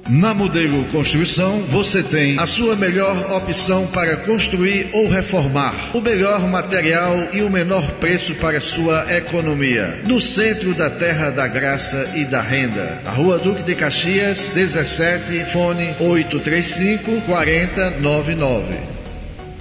Na Modelo Construção, você tem a sua melhor opção para construir ou reformar, o melhor material e o menor preço para sua economia. No centro da Terra da Graça e da Renda, na Rua Duque de Caxias, 17, fone 835-4099.